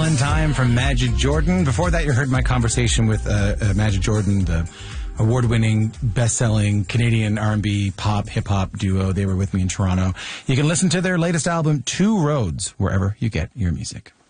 Valentine from Majid Jordan. Before that, you heard my conversation with Majid Jordan, the award-winning, best-selling Canadian R&B, pop, hip-hop duo. They were with me in Toronto. You can listen to their latest album, Two Roads, wherever you get your music.